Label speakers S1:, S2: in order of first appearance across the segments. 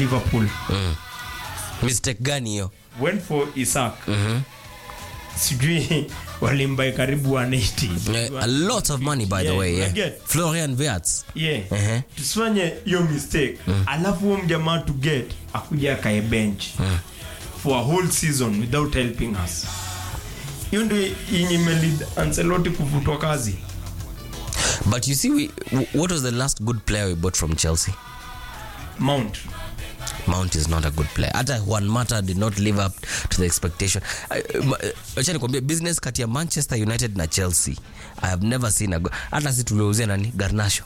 S1: Liverpool.
S2: Mistake gani hiyo?
S1: Went for Isak. Sijui walimbai karibu 180.
S2: A lot of money by the way, yeah. Florian Wirtz.
S1: Yeah. Tusifanye hiyo mistake. Alafu huyo mjamaa to get akuja kae bench for a whole season without helping us. Hiyo ndio inyimelead Ancelotti kufutwa kazi.
S2: But you see, what was the last good player we bought from Chelsea? Mount is not a good player. Hata Juan Mata did not live up to the expectation. Acha nikwambie, business kati ya Manchester United na Chelsea, I have never seen hata si tuliuzia nani Garnacho.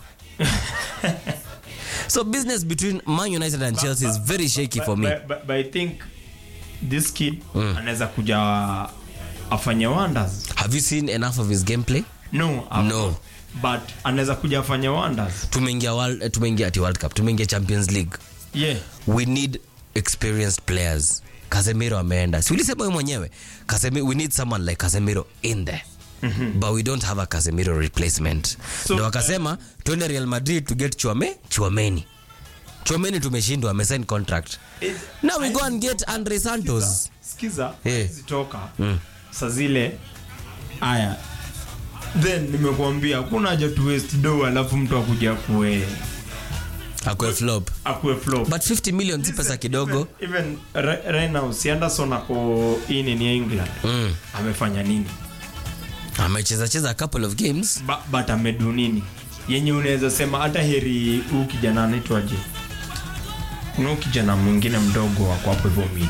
S2: So business between Man United and Chelsea is very shaky for me.
S1: But I think this kid anaweza kuja afanye wonders.
S2: Have you seen enough of his gameplay?
S1: No. But anaweza kuja afanye wonders.
S2: Tumeingia ati World Cup, tumeingia Champions League.
S1: Yeah.
S2: We need experienced players. Casemiro ameenda. Si ulisema wewe mwenyewe. We need someone like Casemiro in there. But we don't have a Casemiro replacement. So, ndio wakasema tuende Real Madrid to get Chouameni tumeshindwa, amesign contract. Now we go and get Andre Santos.
S1: Skiza zitoka. Sasa zile aya. Then nimekuambia kuna haja tu waste dough alafu mtu akuja akue flop. But 50 million si pesa kidogo. Even right now Anderson ako in England. Amefanya nini?
S2: Amecheza a couple of games.
S1: But amedu nini? Yenye unaweza sema hata heri huyu kijana anaitwaje? Kuna kijana mwingine mdogo wako hapo hivyo mid.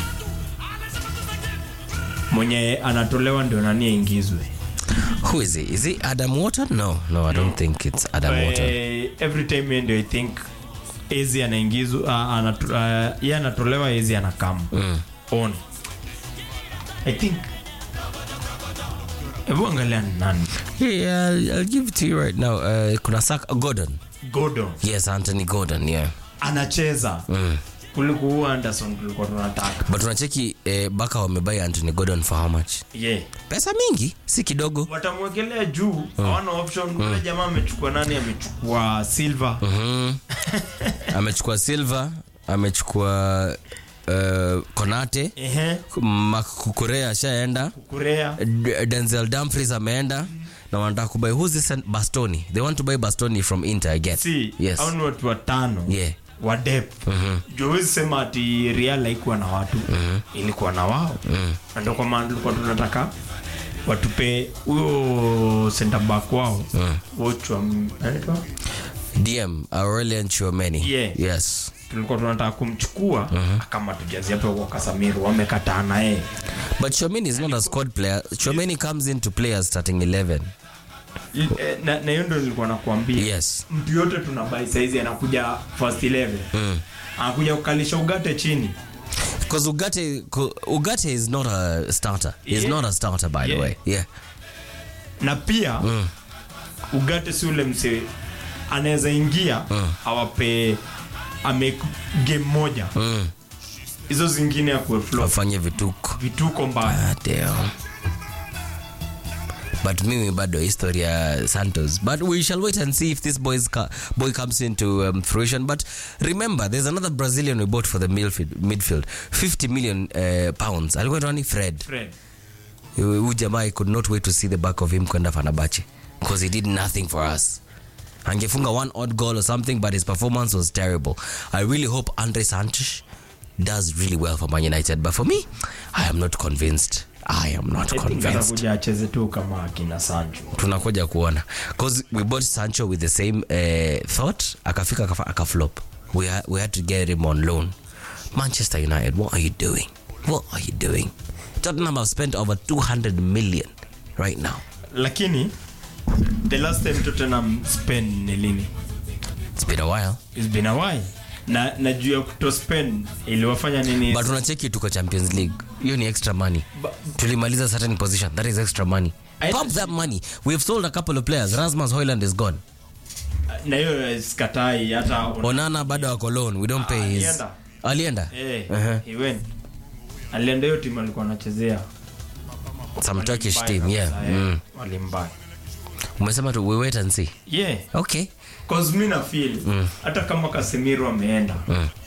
S1: Mwenye anatolewa ndio nani aingizwe.
S2: Who is he? Is he Adam Wharton? No, I don't think it's Adam Wharton.
S1: Every time I think Ezi anaingizwa, yeye anatolewa, Ezi anakam on. I think angalia nani?
S2: Yeah, I'll give it to you right now. Kuna Gordon. Yes, Anthony Gordon, yeah.
S1: Anacheza. Kuliko Anderson kulikuwa tunataka.
S2: But tunacheki Baka wamebuy Anthony Gordon for how much?
S1: Yeah.
S2: Pesa mingi, si kidogo.
S1: Watamwekelea juu, hawana option. Kuna jamaa amechukua nani? Amechukua Silva.
S2: Amechukua Silva, amechukua Konate. Kukurea shaenda. Denzel Dumfries ameenda. Na wanataka kubuy who's this Bastoni? They want to buy Bastoni from Inter, I guess.
S1: Yes. Hao ni watu watano.
S2: Yeah.
S1: Wa depth. Joezi sema ati Real haikuwa na watu, ilikuwa na wao. Ndio kwa maana tulikuwa tunataka watupe huyo center back wao. Wocho anaitwa
S2: DM Aurelian Chouameni. Yes.
S1: Tulikuwa tunataka kumchukua kama tujazie hapo kwa Casemiro, wamekataa naye.
S2: But Chouameni is not a squad player. Chouameni comes into play as starting 11.
S1: Na hiyo ndio nilikuwa nakwambia.
S2: Yes.
S1: Mtu yote tunabai saizi anakuja first 11. Anakuja kukalisha Ugarte chini.
S2: Because Ugarte is not a starter. He's not a starter by the way. Yeah.
S1: Na pia Ugarte si ule mse anaweza ingia awape game moja. Hizo zingine ya kueflow.
S2: Afanye vituko
S1: mbaya.
S2: Damn. But mimi bado historia Santos. But we shall wait and see if this boy comes into fruition. But remember, there's another Brazilian we bought for the midfield. 50 million pounds. Alikuwa nani? Fred. Huyu jamaa, I could not wait to see the back of him kwenda Fenerbahce. Because he did nothing for us. Angefunga one odd goal or something, but his performance was terrible. I really hope Andre Santos does really well for Man United. But for me, I am not convinced.
S1: Tunakuja acheze tu kama akina Sancho.
S2: Tunakuja kuona. Because we bought Sancho with the same thought. Akafika akaflop. We had to get him on loan. Manchester United, what are you doing? Tottenham have spent over 200 million right now.
S1: Lakini the last time Tottenham spent nilini?
S2: It's been a while.
S1: Na juu ya kuto spend iliwafanya nini?
S2: But tunacheki tuko Champions League. Hiyo ni extra money. Tulimaliza certain position. That is extra money. Pump that money. We have sold a couple of players. Rasmus Højlund is gone.
S1: Na hiyo skatai hata
S2: Onana bado wako loan. We don't pay his. Alienda?
S1: He went. Alienda hiyo timu alikuwa anachezea.
S2: Some Turkish team, yeah.
S1: Walimbai.
S2: Umesema tu we wait and see.
S1: Yeah.
S2: Okay.
S1: Cause mimi na feel hata kama Casemiro ameenda